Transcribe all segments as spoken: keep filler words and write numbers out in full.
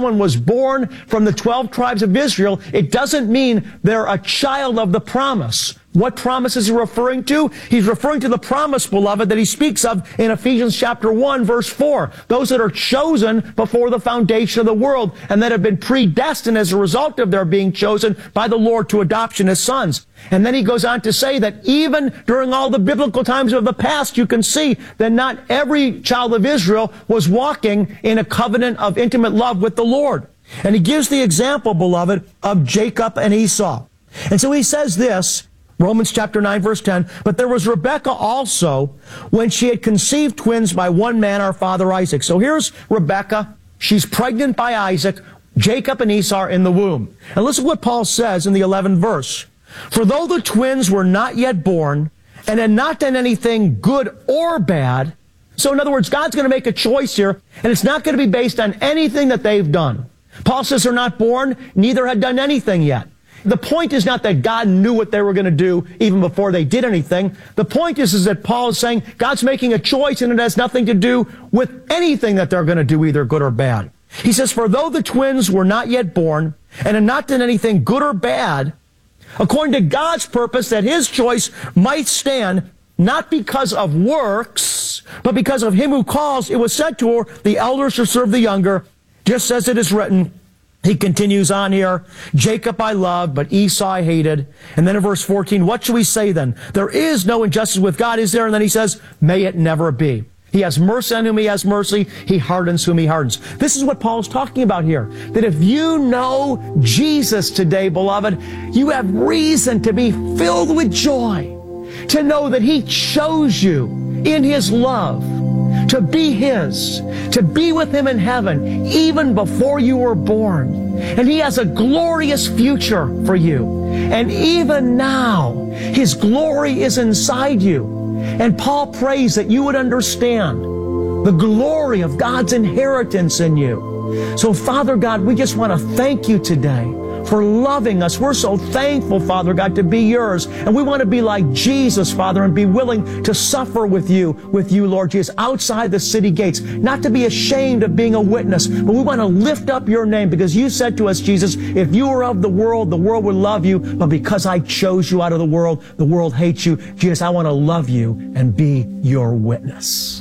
someone was born from the twelve tribes of Israel, it doesn't mean they're a child of the promise. What promise is he referring to? He's referring to the promise, beloved, that he speaks of in Ephesians chapter one, verse four. Those that are chosen before the foundation of the world and that have been predestined as a result of their being chosen by the Lord to adoption as sons. And then he goes on to say that even during all the biblical times of the past, you can see that not every child of Israel was walking in a covenant of intimate love with the Lord. And he gives the example, beloved, of Jacob and Esau. And so he says this, Romans chapter nine, verse ten, but there was Rebekah also when she had conceived twins by one man, our father Isaac. So here's Rebekah. She's pregnant by Isaac. Jacob and Esau are in the womb. And listen to what Paul says in the eleventh verse. For though the twins were not yet born and had not done anything good or bad, so in other words, God's going to make a choice here, and it's not going to be based on anything that they've done. Paul says they're not born, neither had done anything yet. The point is not that God knew what they were going to do even before they did anything. The point is, is that Paul is saying God's making a choice and it has nothing to do with anything that they're going to do, either good or bad. He says, for though the twins were not yet born and had not done anything good or bad, according to God's purpose that his choice might stand, not because of works, but because of him who calls, it was said to her, the elder shall serve the younger, just as it is written. He continues on here, Jacob I loved, but Esau I hated. And then in verse fourteen, what shall we say then? There is no injustice with God, is there? And then he says, may it never be. He has mercy on whom he has mercy. He hardens whom he hardens. This is what Paul is talking about here. That if you know Jesus today, beloved, you have reason to be filled with joy. To know that he chose you in his love. To be his, to be with him in heaven, even before you were born. And he has a glorious future for you. And even now, his glory is inside you. And Paul prays that you would understand the glory of God's inheritance in you. So, Father God, we just want to thank you today for loving us. We're so thankful, Father God, to be yours. And we want to be like Jesus, Father, and be willing to suffer with you, with you, Lord Jesus, outside the city gates. Not to be ashamed of being a witness, but we want to lift up your name because you said to us, Jesus, if you were of the world, the world would love you. But because I chose you out of the world, the world hates you. Jesus, I want to love you and be your witness.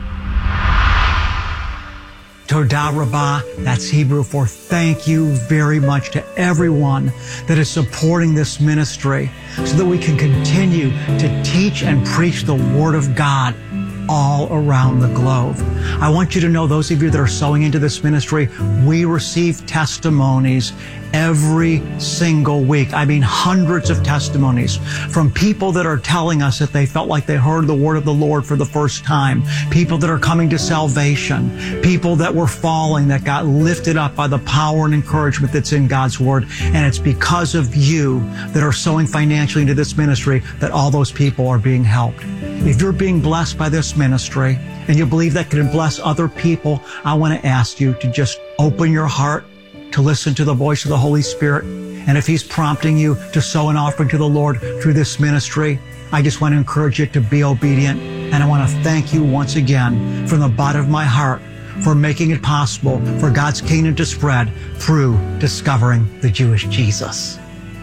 Todah Rabbah, that's Hebrew for thank you very much to everyone that is supporting this ministry so that we can continue to teach and preach the Word of God all around the globe. I want you to know, those of you that are sowing into this ministry, we receive testimonies every single week. I mean, hundreds of testimonies from people that are telling us that they felt like they heard the word of the Lord for the first time. People that are coming to salvation. People that were falling that got lifted up by the power and encouragement that's in God's word. And it's because of you that are sowing financially into this ministry that all those people are being helped. If you're being blessed by this ministry and you believe that can bless other people, I want to ask you to just open your heart to listen to the voice of the Holy Spirit. And if he's prompting you to sow an offering to the Lord through this ministry, I just want to encourage you to be obedient. And I want to thank you once again from the bottom of my heart for making it possible for God's kingdom to spread through Discovering the Jewish Jesus.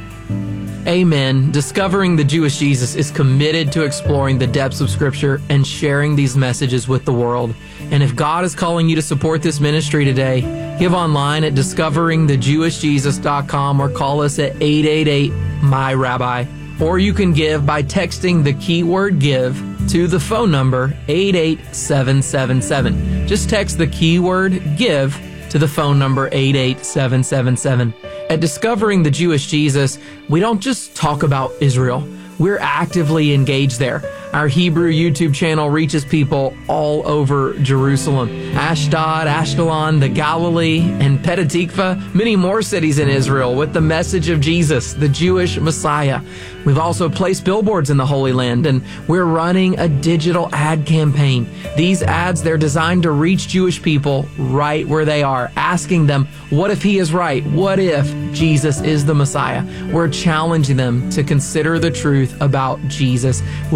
Amen. Discovering the Jewish Jesus is committed to exploring the depths of Scripture and sharing these messages with the world. And if God is calling you to support this ministry today, give online at discovering the jewish jesus dot com or call us at eight eight eight, M Y Rabbi. Or you can give by texting the keyword give to the phone number eight eight seven seven seven. Just text the keyword give to the phone number eight eight seven seven seven. At Discovering the Jewish Jesus, we don't just talk about Israel. We're actively engaged there. Our Hebrew YouTube channel reaches people all over Jerusalem, Ashdod, Ashkelon, the Galilee, and Petah Tikva, many more cities in Israel with the message of Jesus, the Jewish Messiah. We've also placed billboards in the Holy Land, and we're running a digital ad campaign. These ads, they're designed to reach Jewish people right where they are, asking them, what if he is right? What if Jesus is the Messiah? We're challenging them to consider the truth about Jesus with clear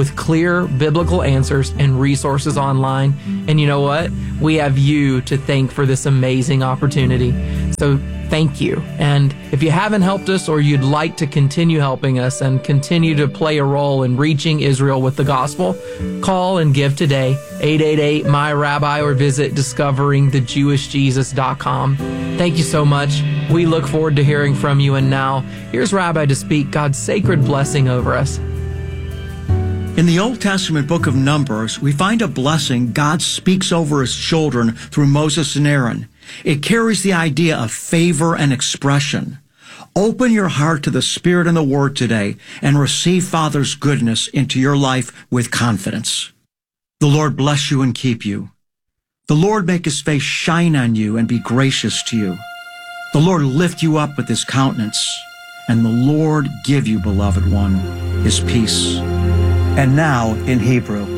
clear biblical answers and resources online. And you know what? We have you to thank for this amazing opportunity. So thank you. And if you haven't helped us or you'd like to continue helping us and continue to play a role in reaching Israel with the gospel, call and give today, eight eight eight, my rabbi, or visit discovering the jewish jesus dot com. Thank you so much. We look forward to hearing from you. And now, here's Rabbi to speak God's sacred blessing over us. In the Old Testament book of Numbers, we find a blessing God speaks over his children through Moses and Aaron. It carries the idea of favor and expression. Open your heart to the Spirit and the Word today and receive Father's goodness into your life with confidence. The Lord bless you and keep you. The Lord make his face shine on you and be gracious to you. The Lord lift you up with his countenance, and the Lord give you, beloved one, his peace. And now in Hebrew.